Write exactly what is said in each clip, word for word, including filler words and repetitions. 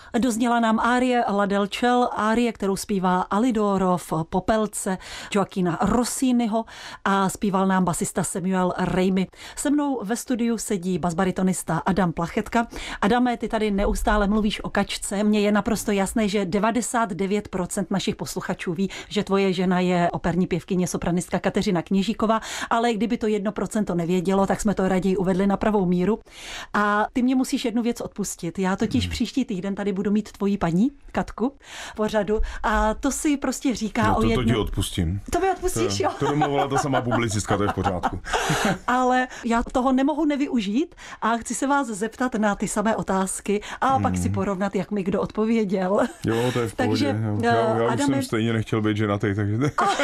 Dozněla nám árie La Delcel, árie, kterou zpívá Alidoro v Popelce Joaquina Rossiniho a zpíval nám basista Samuel Raimi. Se mnou ve studiu sedí basbaritonista Adam Plachetka. Adame, ty tady neustále mluvíš o kačce. Mně je naprosto jasné, že devadesát devět procent našich posluchačů ví, že tvoje žena je operní pěvkyně, sopranistka Kateřina Kněžíková, ale kdyby to jedno procento nevědělo, tak jsme to raději uvedli na pravou míru. A ty mě musíš jednu věc odpustit. Já totiž hmm. příští týden tady budu mít tvoji paní, Katku, pořadu a to si prostě říká no, to, o jedno... to ti odpustím. To mi odpustíš, to, jo? To domluvila ta sama publicistka, to je v pořádku. Ale já toho nemohu nevyužít a chci se vás zeptat na ty samé otázky a hmm. pak si porovnat, jak mi kdo odpověděl. Jo, to je v pohodě. Takže, já já, já Adame... už jsem stejně nechtěl být ženatý, takže...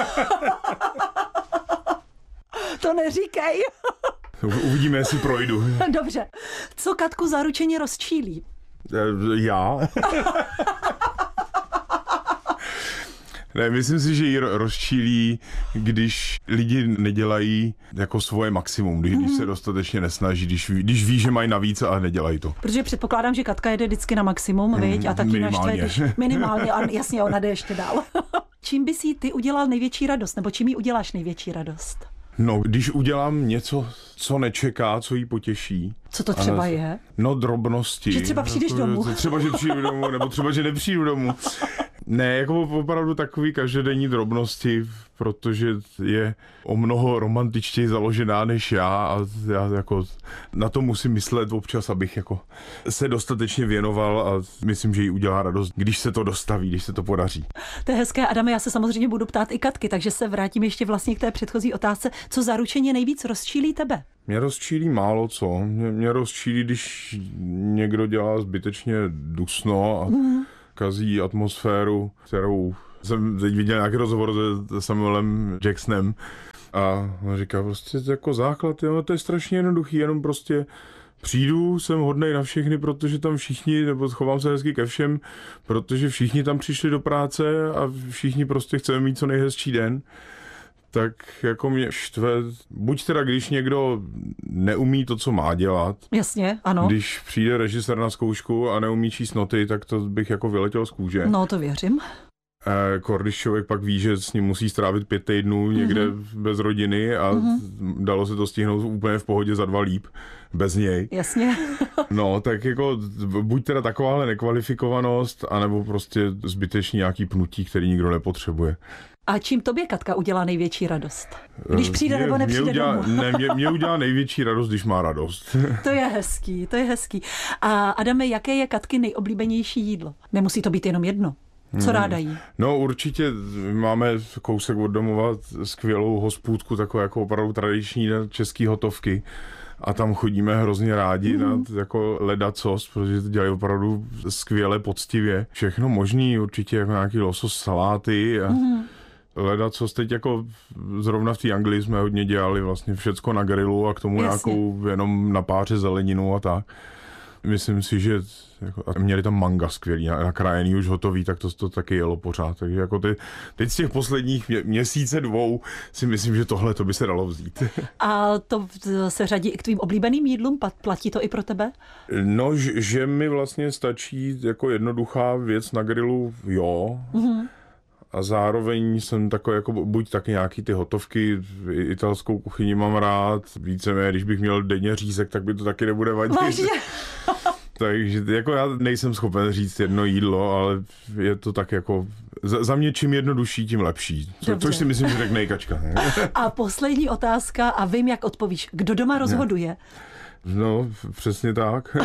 To neříkej. Uvidíme, jestli projdu. Dobře. Co Katku zaručeně rozčílí? Já? Ne, myslím si, že ji rozčílí, když lidi nedělají jako svoje maximum, když, když se dostatečně nesnaží, když, když ví, že mají navíc a nedělají to. Protože předpokládám, že Katka jede vždycky na maximum, mm, viď? A taky minimálně. naštve, když minimálně, a jasně, ona jde ještě dál. Čím bys jí ty udělal největší radost, nebo čím jí uděláš největší radost? No, když udělám něco, co nečeká, co jí potěší. Co to třeba je? No, drobnosti. Že třeba přijdeš domů. Třeba, že přijdu domů, nebo třeba, že nepřijdu domů. Ne, jako opravdu takový každodenní drobnosti, protože je o mnoho romantičtěji založená než já a já jako na to musím myslet občas, abych jako se dostatečně věnoval a myslím, že jí udělá radost, když se to dostaví, když se to podaří. To je hezké, Adame, já se samozřejmě budu ptát i Katky, takže se vrátím ještě vlastně k té předchozí otázce. Co zaručeně nejvíc rozčílí tebe? Mě rozčílí málo co. Mě, mě rozčílí, když někdo dělá zbytečně dusno a mm. kazí atmosféru, kterou jsem teď viděl nějaký rozhovor se Samuelem Jacksonem a on říká prostě jako základ, jo, to je strašně jednoduchý, jenom prostě přijdu, jsem hodnej na všechny, protože tam všichni, nebo chovám se hezky ke všem, protože všichni tam přišli do práce a všichni prostě chceme mít co nejhezčí den. Tak jako mě štve, buď teda, když někdo neumí to, co má dělat. Jasně, ano. Když přijde režisér na zkoušku a neumí číst noty, tak to bych jako vyletěl z kůže. No, to věřím. E, když člověk pak ví, že s ním musí strávit pět týdnů někde mm-hmm. bez rodiny a mm-hmm. dalo se to stihnout úplně v pohodě za dva líp bez něj. Jasně. No, tak jako buď teda takováhle nekvalifikovanost, anebo prostě zbytečný nějaký pnutí, který nikdo nepotřebuje. A čím tobě, Katka, udělá největší radost? Když přijde mě, nebo nepřijde mě udělá, domů? Ne, mě, mě udělá největší radost, když má radost. To je hezký, to je hezký. A Adame, jaké je Katky nejoblíbenější jídlo? Nemusí to být jenom jedno. Co hmm. ráda jí? No určitě máme kousek od domova skvělou hospůdku, takovou jako opravdu tradiční český hotovky. A tam chodíme hrozně rádi mm. na jako ledacos, protože to dělají opravdu skvěle, poctivě. Všechno možný, určitě jako nějaký losos, saláty a mm. ledacos. Teď jako zrovna v té Anglii jsme hodně dělali vlastně všecko na grilu a k tomu Jasně. nějakou jenom na páře zeleninu a tak. Myslím si, že jako, měli tam manga skvělý, nakrájený už hotový, tak to, to taky jelo pořád. Takže jako ty, teď z těch posledních mě, měsíce dvou si myslím, že tohle to by se dalo vzít. A to se řadí i k tvým oblíbeným jídlům? Platí to i pro tebe? No, že, že mi vlastně stačí jako jednoduchá věc na grilu, jo. Mm-hmm. A zároveň jsem takový, jako buď taky nějaký ty hotovky, italskou kuchyni mám rád, víceméně, když bych měl denně řízek, tak by to taky nebude vadit. Vážně? Takže jako já nejsem schopen říct jedno jídlo, ale je to tak jako, za, za mě čím jednodušší, tím lepší. Co, což si myslím, že řekne i Kačka. A poslední otázka, a vím, jak odpovíš. Kdo doma rozhoduje? No, přesně tak.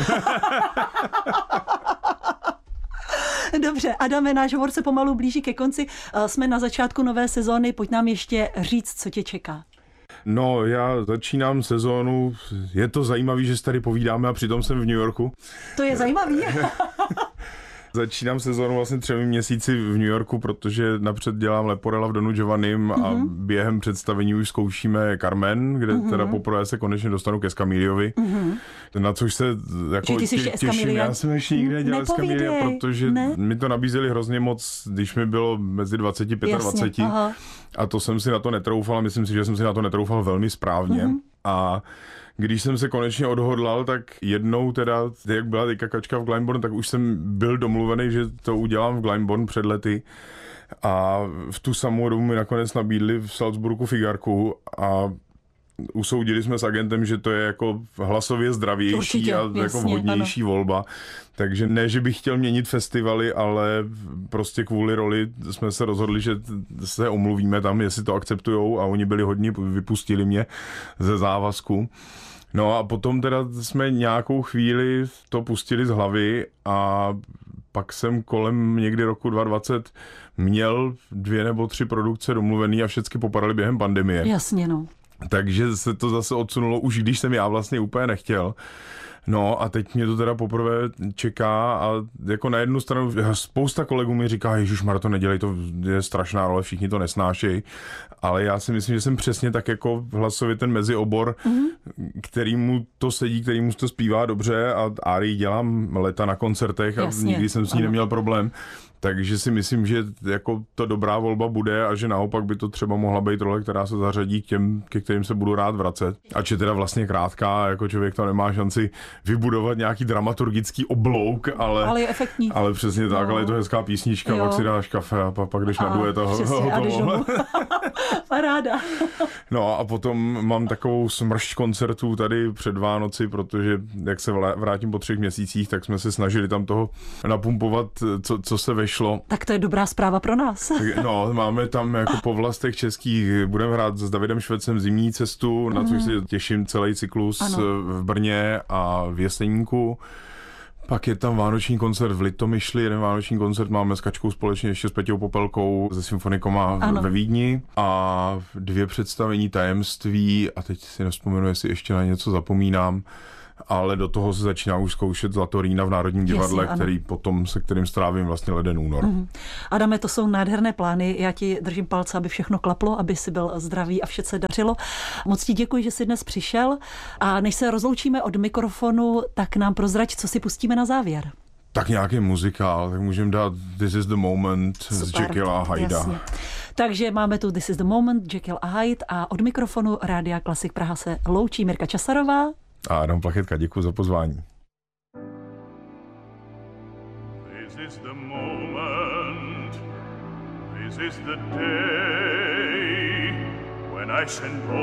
Dobře, Adame, náš hovor se pomalu blíží ke konci. Jsme na začátku nové sezóny, pojď nám ještě říct, co tě čeká. No, já začínám sezónu, je to zajímavé, že se tady povídáme a přitom jsem v New Yorku. To je zajímavý. Začínám sezónu vlastně třemi měsíci v New Yorku, protože napřed dělám Leporella v Donu Giovannim mm-hmm. a během představení už zkoušíme Carmen, kde mm-hmm. teda poprvé se konečně dostanu ke Escamillovi. Mm-hmm. Na což se jako tě, těším. Já jsem ještě nikdy nedělal Escamilla, protože ne? mi to nabízeli hrozně moc, když mi bylo mezi dvacet a dvacet pět. A to jsem si na to netroufal a myslím si, že jsem si na to netroufal velmi správně. Mm-hmm. A když jsem se konečně odhodlal, tak jednou teda, jak byla teďka kačka v Glyndebourne, tak už jsem byl domluvený, že to udělám v Glyndebourne před lety. A v tu samou dobu mi nakonec nabídli v Salzburgu figarku a usoudili jsme s agentem, že to je jako hlasově zdravější Určitě, a jasně, jako vhodnější ano. volba. Takže ne, že bych chtěl měnit festivaly, ale prostě kvůli roli jsme se rozhodli, že se omluvíme tam, jestli to akceptujou, a oni byli hodní, vypustili mě ze závazku. No a potom teda jsme nějakou chvíli to pustili z hlavy a pak jsem kolem někdy roku dva tisíce dvacet měl dvě nebo tři produkce domluvený a všechny popadaly během pandemie. Jasně, no. Takže se to zase odsunulo, už když jsem já vlastně úplně nechtěl. No a teď mě to teda poprvé čeká a jako na jednu stranu spousta kolegů mi říká, ježišmar, to nedělej, to je strašná role, všichni to nesnášejí, ale já si myslím, že jsem přesně tak jako hlasově ten meziobor, mm-hmm. kterýmu to sedí, kterýmu to zpívá dobře a Árii dělám leta na koncertech a Jasně, nikdy jsem s ní ano. neměl problém. Takže si myslím, že jako to dobrá volba bude a že naopak by to třeba mohla být role, která se zařadí k těm, ke kterým se budu rád vracet. Ač je teda vlastně krátká, jako člověk to nemá šanci vybudovat nějaký dramaturgický oblouk, ale, ale je efektní. Ale přesně no. tak, ale je to hezká písnička, jo. Pak si dáš kafe a pak jdeš na duet a hotovo. Paráda. No a potom mám takovou smršť koncertů tady před Vánoci, protože jak se vrátím po třech měsících, tak jsme se snažili tam toho napumpovat, co, co se vešlo. Tak to je dobrá zpráva pro nás. No, máme tam jako po vlastech českých, budeme hrát s Davidem Švecem Zimní cestu, mm. na což si těším celý cyklus ano. v Brně a v Jeseníku. Pak je tam vánoční koncert v Litomyšli, jeden vánoční koncert máme s Kačkou společně ještě s Peťou Popelkou ze Symfonikoma ano. ve Vídni a dvě představení Tajemství a teď si nevzpomenu, jestli ještě na něco zapomínám, ale do toho se začíná už zkoušet Zlatorína v Národním divadle, Jasně, který potom, se kterým strávím vlastně leden únor. Mm. Adame, to jsou nádherné plány, já ti držím palce, aby všechno klaplo, aby si byl zdravý a vše se dařilo. Moc ti děkuji, že jsi dnes přišel a než se rozloučíme od mikrofonu, tak nám prozrať, co si pustíme na závěr. Tak nějaký muzikál, tak můžeme dát This is the Moment Super, z Jekyll a Hyda. Jasně. Takže máme tu This is the Moment, Jekyll a Hyde a od mikrofonu Rádia Klasik Praha se loučí Mirka Časarová a Adam Plachetka, děkuji za pozvání. This is the moment, this is the day when I send